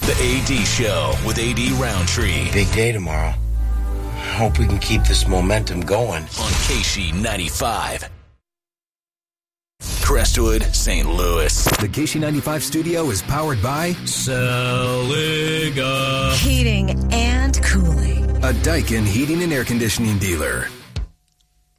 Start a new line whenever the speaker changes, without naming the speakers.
The AD Show with AD Roundtree.
Big day tomorrow. Hope we can keep this momentum going.
On KC95. Crestwood, St. Louis.
The KC95 studio is powered by
Saliga
Heating and Cooling.
a Daikin heating and air conditioning dealer.